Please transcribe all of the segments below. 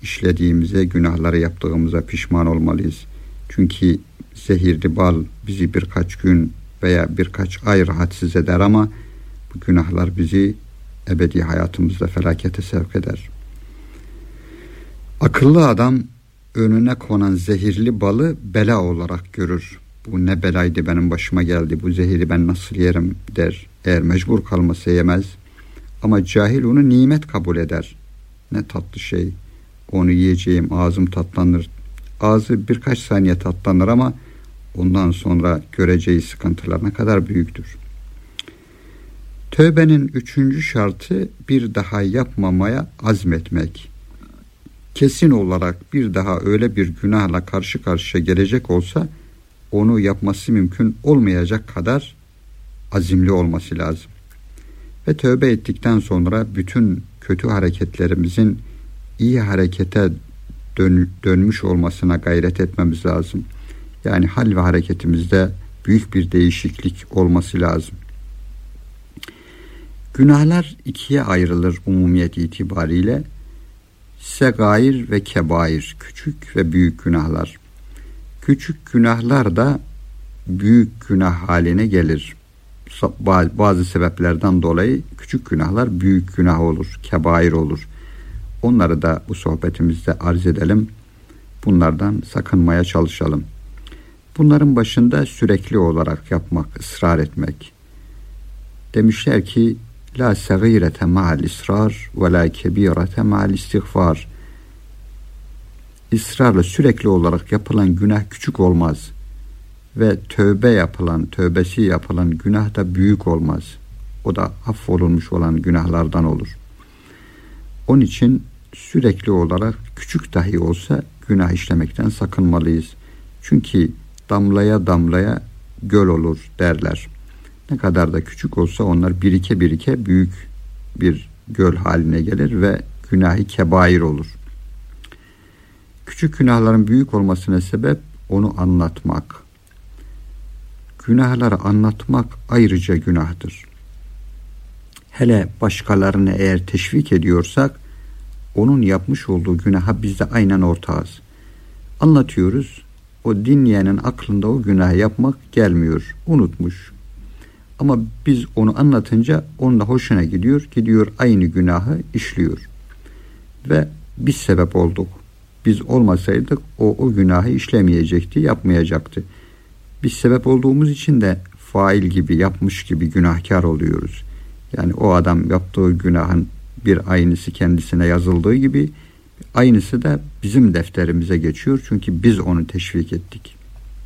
işlediğimize, günahları yaptığımıza pişman olmalıyız. Çünkü zehirli bal bizi birkaç gün veya birkaç ay rahatsız eder ama bu günahlar bizi ebedi hayatımızda felakete sevk eder. Akıllı adam önüne konan zehirli balı bela olarak görür. Bu ne belaydı, benim başıma geldi, bu zehiri ben nasıl yerim der. Eğer mecbur kalmasa yemez. Ama cahil onu nimet kabul eder. Ne tatlı şey, onu yiyeceğim, ağzım tatlanır. Ağzı birkaç saniye tatlanır ama ondan sonra göreceği sıkıntılar ne kadar büyüktür. Tövbenin 3. şartı bir daha yapmamaya azmetmek. Kesin olarak bir daha öyle bir günahla karşı karşıya gelecek olsa onu yapması mümkün olmayacak kadar azimli olması lazım. Ve tövbe ettikten sonra bütün kötü hareketlerimizin iyi harekete dönmüş olmasına gayret etmemiz lazım. Yani hal ve hareketimizde büyük bir değişiklik olması lazım. Günahlar ikiye ayrılır umumiyet itibariyle. Segair ve kebair, küçük ve büyük günahlar. Küçük günahlar da büyük günah haline gelir. Bazı sebeplerden dolayı küçük günahlar büyük günah olur, kebair olur. Onları da bu sohbetimizde arz edelim. Bunlardan sakınmaya çalışalım. Bunların başında sürekli olarak yapmak, ısrar etmek. Demişler ki la sagirete ma'al israr ve la kebirete ma'al istiğfar. İsrarla sürekli olarak yapılan günah küçük olmaz ve tövbesi yapılan günah da büyük olmaz. O da affolunmuş olan günahlardan olur. Onun için sürekli olarak küçük dahi olsa günah işlemekten sakınmalıyız. Çünkü damlaya damlaya göl olur derler. Ne kadar da küçük olsa onlar birike birike büyük bir göl haline gelir ve günahı kebair olur. Küçük günahların büyük olmasına sebep onu anlatmak. Günahları anlatmak ayrıca günahtır. Hele başkalarını eğer teşvik ediyorsak onun yapmış olduğu günaha biz de aynen ortağız. Anlatıyoruz. O dinleyenin aklında o günahı yapmak gelmiyor. Unutmuş. Ama biz onu anlatınca onun da hoşuna gidiyor. Gidiyor aynı günahı işliyor. Ve biz sebep olduk. Biz olmasaydık o günahı işlemeyecekti, yapmayacaktı. Biz sebep olduğumuz için de fail gibi, yapmış gibi günahkar oluyoruz. Yani o adam yaptığı günahın bir aynısı kendisine yazıldığı gibi aynısı da bizim defterimize geçiyor. Çünkü biz onu teşvik ettik.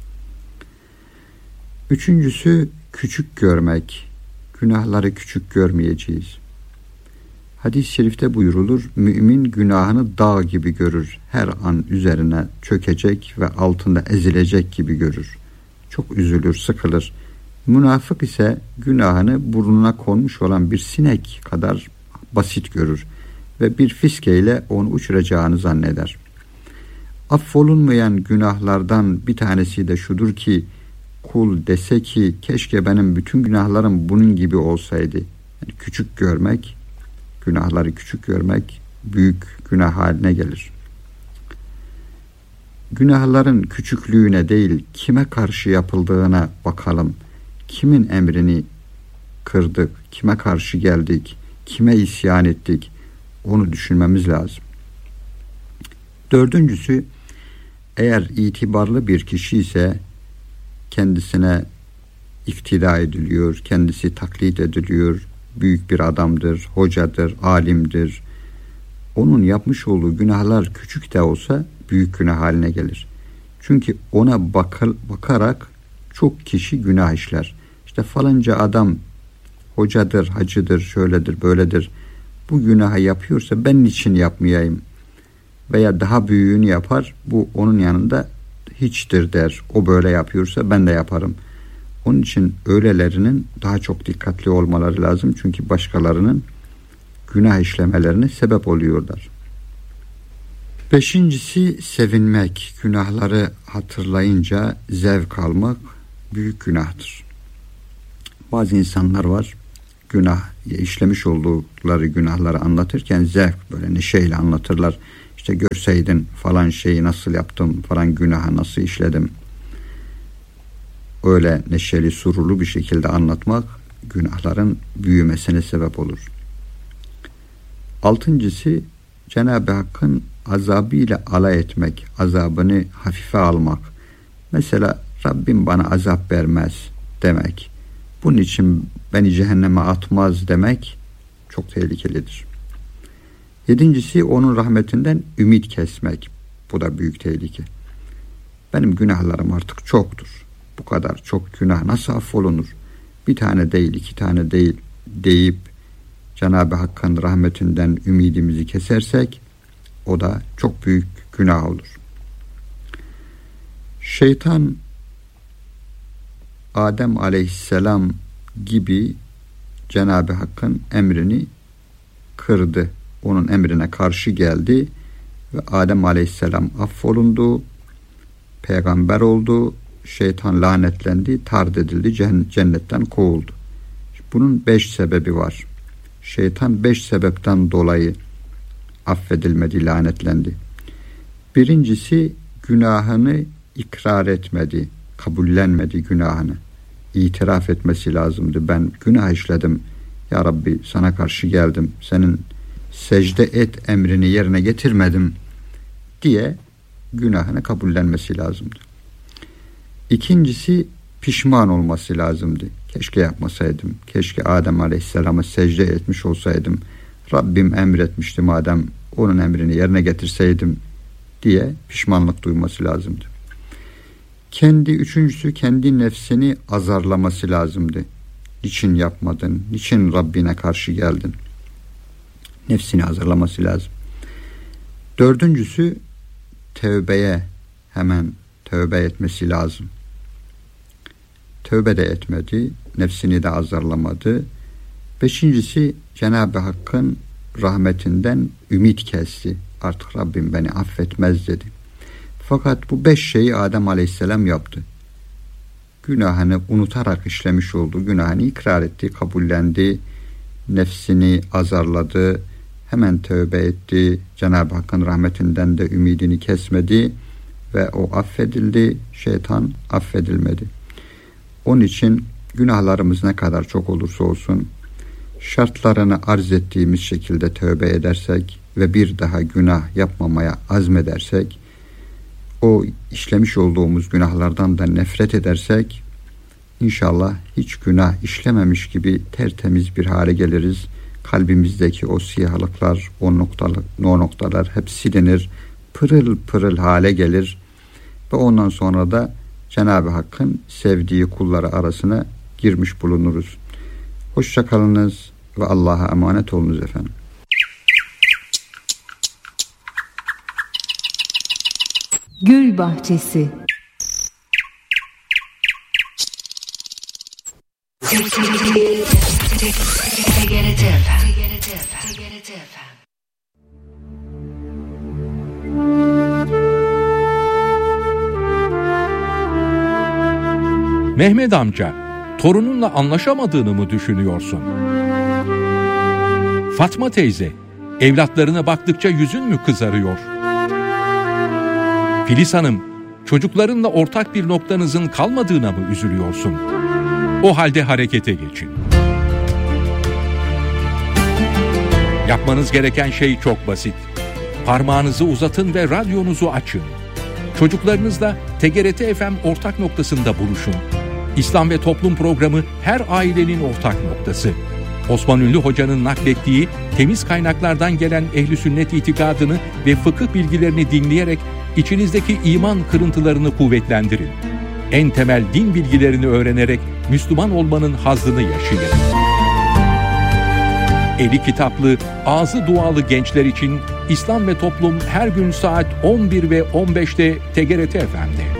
Üçüncüsü küçük görmek. Günahları küçük görmeyeceğiz. Hadis-i şerifte buyurulur, mümin günahını dağ gibi görür. Her an üzerine çökecek ve altında ezilecek gibi görür. Çok üzülür, sıkılır. Münafık ise günahını burnuna konmuş olan bir sinek kadar basit görür ve bir fiskeyle onu uçuracağını zanneder. Affolunmayan günahlardan bir tanesi de şudur ki, kul dese ki keşke benim bütün günahlarım bunun gibi olsaydı. Yani küçük görmek, günahları küçük görmek büyük günah haline gelir. Günahların küçüklüğüne değil, kime karşı yapıldığına bakalım. Kimin emrini kırdık, kime karşı geldik, kime isyan ettik, onu düşünmemiz lazım. Dördüncüsü, eğer itibarlı bir kişi ise kendisine iktida ediliyor, kendisi taklit ediliyor, büyük bir adamdır, hocadır, alimdir. Onun yapmış olduğu günahlar küçük de olsa büyük günah haline gelir. Çünkü ona bakarak çok kişi günah işler. İşte falanca adam hocadır, hacıdır, şöyledir, böyledir. Bu günahı yapıyorsa ben niçin yapmayayım? Veya daha büyüğünü yapar, bu onun yanında hiçtir der. O böyle yapıyorsa ben de yaparım. Onun için öylelerinin daha çok dikkatli olmaları lazım. Çünkü başkalarının günah işlemelerine sebep oluyorlar. Beşincisi sevinmek. Günahları hatırlayınca zevk almak büyük günahtır. Bazı insanlar var, işlemiş oldukları günahları anlatırken zevk, böyle neşeyle anlatırlar. İşte görseydin falan şeyi nasıl yaptım, falan günahı nasıl işledim. Öyle neşeli, sururlu bir şekilde anlatmak günahların büyümesine sebep olur. Altıncısı, Cenab-ı Hakk'ın azabıyla alay etmek, azabını hafife almak. Mesela Rabbim bana azap vermez demek, bunun için beni cehenneme atmaz demek çok tehlikelidir. Yedincisi, onun rahmetinden ümit kesmek. Bu da büyük tehlike. Benim günahlarım artık çoktur. Bu kadar çok günah nasıl affolunur? Bir tane değil, iki tane değil deyip Cenab-ı Hakk'ın rahmetinden ümidimizi kesersek o da çok büyük günah olur. Şeytan Adem aleyhisselam gibi Cenab-ı Hakk'ın emrini kırdı. Onun emrine karşı geldi ve Adem aleyhisselam affolundu, peygamber oldu, şeytan lanetlendi, tard edildi, cennetten kovuldu. Bunun 5 sebebi var. Şeytan 5 sebepten dolayı affedilmedi, lanetlendi. Birincisi, günahını ikrar etmedi, kabullenmedi günahını. İtiraf etmesi lazımdı. Ben günah işledim. Ya Rabbi, sana karşı geldim. Senin secde et emrini yerine getirmedim diye günahını kabullenmesi lazımdı. İkincisi, pişman olması lazımdı. Keşke yapmasaydım. Keşke Adem Aleyhisselam'a secde etmiş olsaydım. Rabbim emretmişti madem, onun emrini yerine getirseydim diye pişmanlık duyması lazımdı. Üçüncüsü, kendi nefsini azarlaması lazımdı. Niçin yapmadın? Niçin Rabbine karşı geldin? Nefsini azarlaması lazım. Dördüncüsü, tövbeye hemen tövbe etmesi lazım. Tövbe de etmedi, nefsini de azarlamadı. Beşincisi, Cenab-ı Hakk'ın rahmetinden ümit kesti. Artık Rabbim beni affetmez dedi. Fakat bu 5 şeyi Adem Aleyhisselam yaptı. Günahını unutarak işlemiş oldu. Günahını ikrar etti, kabullendi, nefsini azarladı, hemen tövbe etti. Cenab-ı Hakk'ın rahmetinden de ümidini kesmedi ve o affedildi. Şeytan affedilmedi. Onun için günahlarımız ne kadar çok olursa olsun şartlarını arz ettiğimiz şekilde tövbe edersek ve bir daha günah yapmamaya azmedersek, o işlemiş olduğumuz günahlardan da nefret edersek, İnşallah hiç günah işlememiş gibi tertemiz bir hale geliriz. Kalbimizdeki o siyahlıklar, o noktalar hep silinir, pırıl pırıl hale gelir ve ondan sonra da Cenab-ı Hakk'ın sevdiği kulları arasına girmiş bulunuruz. Hoşça kalınız ve Allah'a emanet olunuz efendim. Gül Bahçesi. Mehmet amca, torununla anlaşamadığını mı düşünüyorsun? Fatma teyze, evlatlarına baktıkça yüzün mü kızarıyor? Filiz Hanım, çocuklarınla ortak bir noktanızın kalmadığına mı üzülüyorsun? O halde harekete geçin. Yapmanız gereken şey çok basit. Parmağınızı uzatın ve radyonuzu açın. Çocuklarınızla TGRT FM ortak noktasında buluşun. İslam ve Toplum programı her ailenin ortak noktası. Osman Ünlü Hoca'nın naklettiği temiz kaynaklardan gelen ehl-i sünnet itikadını ve fıkıh bilgilerini dinleyerek içinizdeki iman kırıntılarını kuvvetlendirin. En temel din bilgilerini öğrenerek Müslüman olmanın hazzını yaşayın. Eli kitaplı, ağzı dualı gençler için İslam ve Toplum her gün saat 11 ve 15'te TGRT FM'de.